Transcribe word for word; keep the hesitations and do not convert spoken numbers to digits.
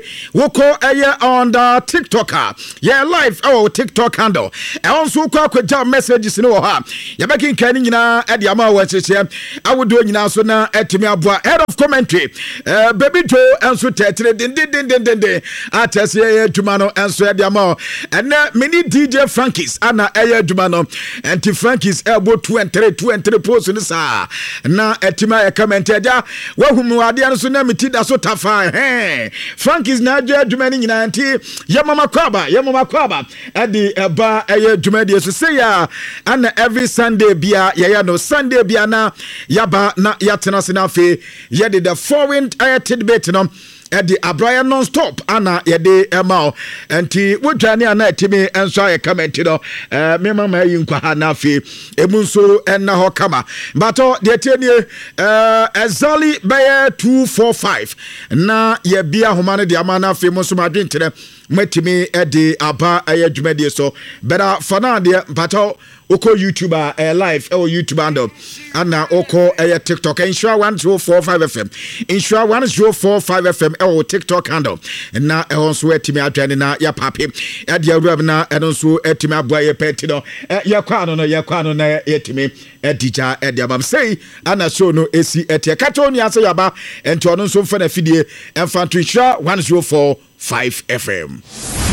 woko eye on the TikToker. Yeah, live our TikTok handle. E also kwa kwa messages no ha. Ya baki nkani nyina e de ama wa chechie. Awodo nyina so na etimi aboa head of commentary. Eh baby to enso tetre din din din din din. Atese ye adwuma no enso e de ama. Ene mini D J Frankies ana eye adwuma no. Enti Frankies e bo two and three two and three post ni sa. Na etima e comment eja wa humu ade an so na meti da so tafa. He. Frankies na adwa adwuma ni nyina enti ye mama kwaba ye mama kwaba e de eba eye adwuma de so say ya ana every Sunday bia ye ya no Sunday bia na yaba na yatena se na fe ye de the foreign ayated bit no Eddie Abraya non-stop ana yede emao enti wodwane ana etimi enso aye comment no eh me mama yi nkwa ha na fe emu nso enna ho kama bato de tienie eh Ezali baye two four five na ye bia homa no de ama na fe mo so madwentere matimi edi aba aye dwumade so bera fana de bato oko YouTuber uh, live or YouTube handle and oko uh, TikTok insure one zero four five F M insure one zero four five F M or TikTok handle and na also etimi adwane na ya papi e de awura na eno so etimi aboa ye peti no ya kwa no no ya kwa no na etimi edija e de abam say ana show no esi etie kato ni ase yaba enti ono so mfa na fidie emfa to insure one zero four five F M